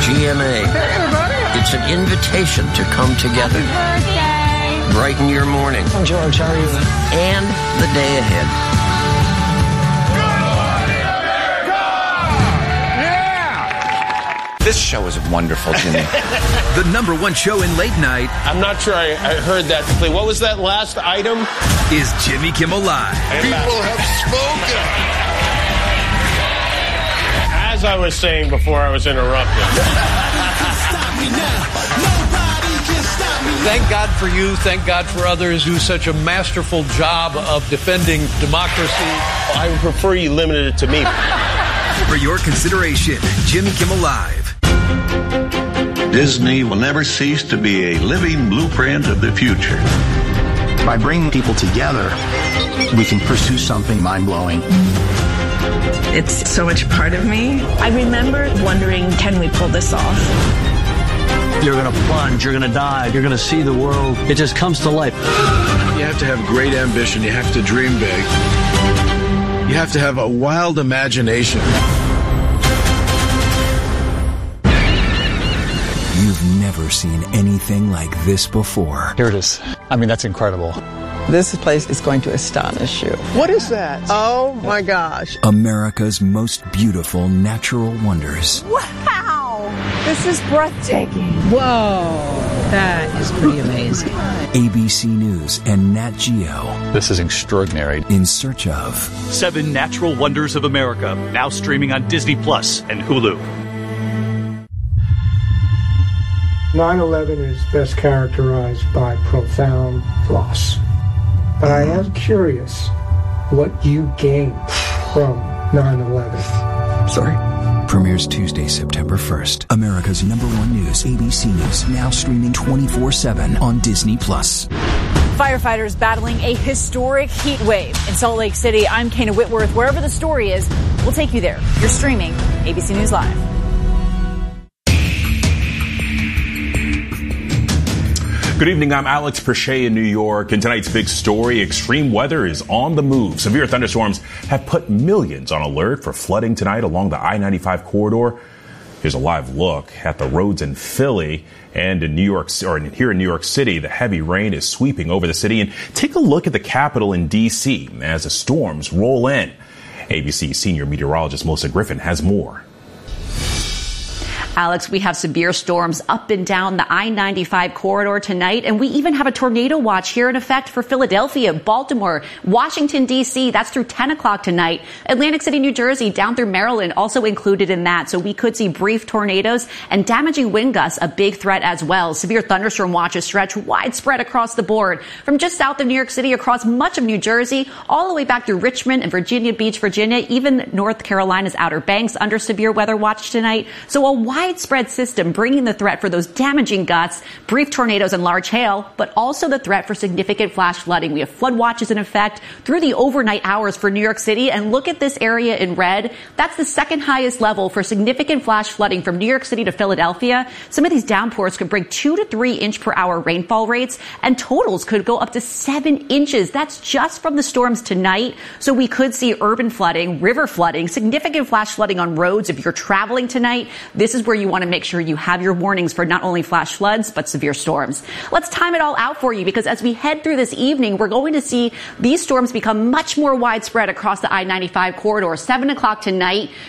GMA. Hey, everybody. It's an invitation to come together. Happy birthday. Brighten your morning. I'm George. How are you? And the day ahead. This show is wonderful, Jimmy. The number one show in late night. I'm not sure I heard that completely. What was that last item? Is Jimmy Kimmel Live. People have spoken. As I was saying before I was interrupted. Thank God for you. Thank God for others who do such a masterful job of defending democracy. I would prefer you limited it to me. For your consideration, Jimmy Kimmel Live. Disney will never cease to be a living blueprint of the future. By bringing people together, we can pursue something mind-blowing. It's so much part of me. I remember wondering, can we pull this off? You're going to plunge, you're going to dive, you're going to see the world. It just comes to life. You have to have great ambition. You have to dream big. You have to have a wild imagination. You've never seen anything like this before. Here it is. I mean, that's incredible. This place is going to astonish you. What is that? Oh, my gosh. America's most beautiful natural wonders. Wow! This is breathtaking. Whoa, that is pretty amazing. ABC News and Nat Geo. This is extraordinary. In search of 7 Natural Wonders of America, now streaming on Disney Plus and Hulu. 9/11 is best characterized by profound loss. But I am curious what you gained from 9/11. Sorry. Premieres Tuesday, September 1st. America's number one news, ABC News, now streaming 24/7 on Disney Plus. Firefighters battling a historic heat wave in Salt Lake City. I'm Kana Whitworth. Wherever the story is, we'll take you there. You're streaming ABC News Live. Good evening, I'm Alex Perche in New York, and tonight's big story, extreme weather is on the move. Severe thunderstorms have put millions on alert for flooding tonight along the I-95 corridor. Here's a live look at the roads in Philly and in New York, or here in New York City. The heavy rain is sweeping over the city, and take a look at the Capitol in D.C. as the storms roll in. ABC senior meteorologist Melissa Griffin has more. Alex, we have severe storms up and down the I-95 corridor tonight, and we even have a tornado watch here in effect for Philadelphia, Baltimore, Washington, D.C. That's through 10 o'clock tonight. Atlantic City, New Jersey, down through Maryland, also included in that. So we could see brief tornadoes and damaging wind gusts, a big threat as well. Severe thunderstorm watches stretch widespread across the board, from just south of New York City across much of New Jersey, all the way back through Richmond and Virginia Beach, Virginia, even North Carolina's Outer Banks under severe weather watch tonight. So a widespread system bringing the threat for those damaging gusts, brief tornadoes and large hail, but also the threat for significant flash flooding. We have flood watches in effect through the overnight hours for New York City. And look at this area in red. That's the second highest level for significant flash flooding from New York City to Philadelphia. Some of these downpours could bring 2 to 3 inch per hour rainfall rates, and totals could go up to 7 inches. That's just from the storms tonight. So we could see urban flooding, river flooding, significant flash flooding on roads. If you're traveling tonight, this is where you want to make sure you have your warnings for not only flash floods, but severe storms. Let's time it all out for you, because as we head through this evening, we're going to see these storms become much more widespread across the I-95 corridor. 7 o'clock tonight,